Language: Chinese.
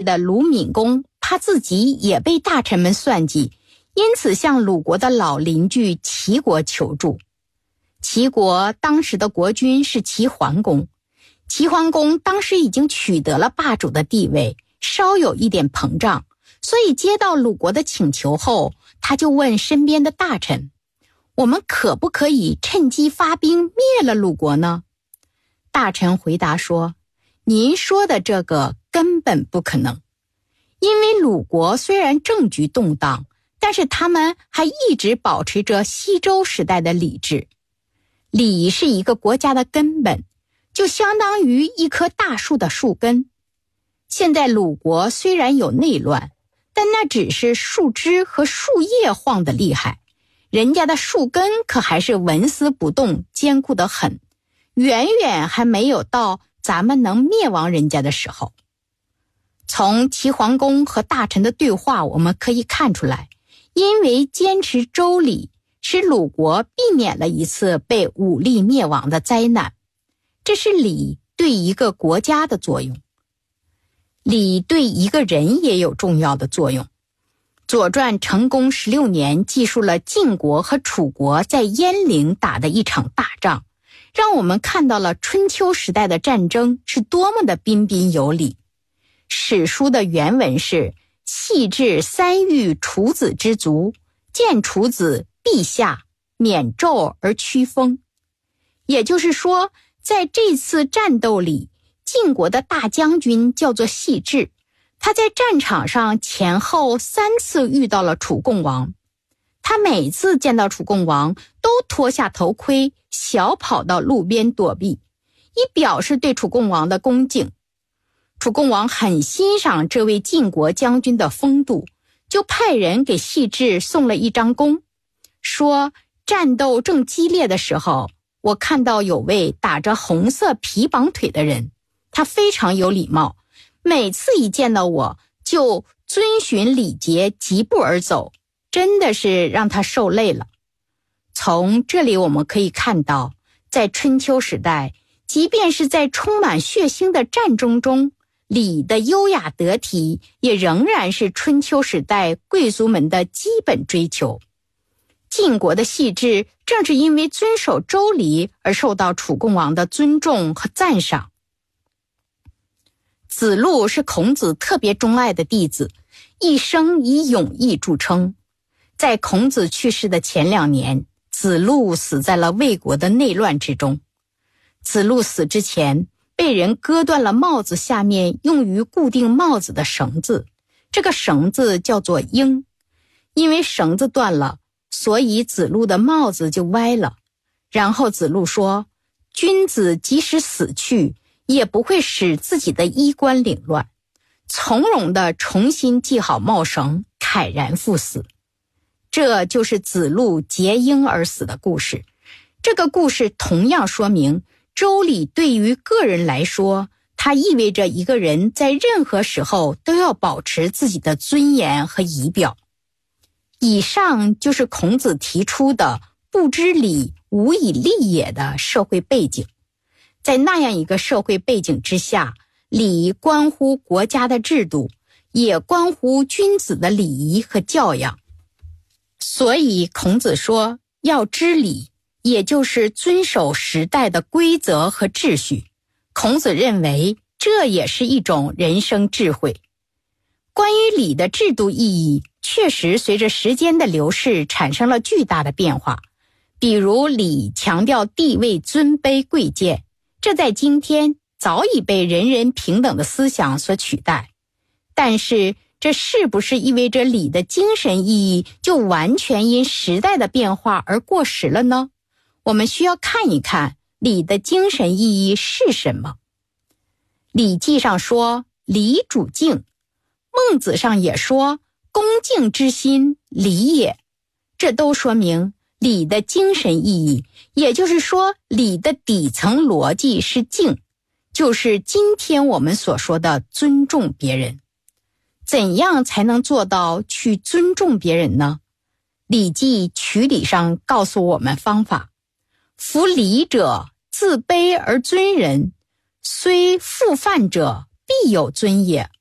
的鲁闵公怕自己也被大臣们算计，因此向鲁国的老邻居齐国求助。齐国当时的国君是齐桓公，齐桓公当时已经取得了霸主的地位，稍有一点膨胀，所以接到鲁国的请求后，他就问身边的大臣，我们可不可以趁机发兵灭了鲁国呢？大臣回答说，您说的这个根本不可能，因为鲁国虽然政局动荡，但是他们还一直保持着西周时代的礼制。礼是一个国家的根本，就相当于一棵大树的树根。现在鲁国虽然有内乱，但那只是树枝和树叶晃得厉害，人家的树根可还是纹丝不动，坚固得很，远远还没有到咱们能灭亡人家的时候。从齐桓公和大臣的对话我们可以看出来，因为坚持周礼，使鲁国避免了一次被武力灭亡的灾难。这是礼对一个国家的作用。礼对一个人也有重要的作用。左传成公16年记述了晋国和楚国在鄢陵打的一场大仗，让我们看到了春秋时代的战争是多么的彬彬有礼。史书的原文是，细致3遇楚子之族，见楚子陛下，免纣而驱风。也就是说，在这次战斗里，晋国的大将军叫做细致，他在战场上前后3次遇到了楚共王。他每次见到楚共王都脱下头盔，小跑到路边躲避，以表示对楚共王的恭敬。楚共王很欣赏这位晋国将军的风度，就派人给细致送了一张弓，说战斗正激烈的时候，我看到有位打着红色皮绑腿的人，他非常有礼貌，每次一见到我就遵循礼节疾步而走，真的是让他受累了。从这里我们可以看到，在春秋时代，即便是在充满血腥的战争中，礼的优雅得体也仍然是春秋时代贵族们的基本追求。晋国的细致正是因为遵守周礼而受到楚共王的尊重和赞赏。子路是孔子特别钟爱的弟子，一生以勇毅著称。在孔子去世的前2年，子路死在了魏国的内乱之中。子路死之前，被人割断了帽子下面用于固定帽子的绳子，这个绳子叫做缨。因为绳子断了，所以子路的帽子就歪了。然后子路说，君子即使死去，也不会使自己的衣冠凌乱，从容地重新系好帽绳，慨然赴死。这就是子路结缨而死的故事。这个故事同样说明，周礼对于个人来说，它意味着一个人在任何时候都要保持自己的尊严和仪表。以上就是孔子提出的不知礼，无以立也的社会背景。在那样一个社会背景之下，礼关乎国家的制度，也关乎君子的礼仪和教养。所以孔子说要知礼，也就是遵守时代的规则和秩序。孔子认为这也是一种人生智慧。关于礼的制度意义，确实随着时间的流逝产生了巨大的变化。比如礼强调地位尊卑贵贱，这在今天早已被人人平等的思想所取代。但是这是不是意味着礼的精神意义就完全因时代的变化而过时了呢？我们需要看一看礼的精神意义是什么。礼记上说礼主敬，孟子上也说恭敬之心，礼也。这都说明礼的精神意义，也就是说礼的底层逻辑是敬，就是今天我们所说的尊重别人。怎样才能做到去尊重别人呢？礼记曲礼上告诉我们方法。夫礼者，自卑而尊人，虽复犯者，必有尊也。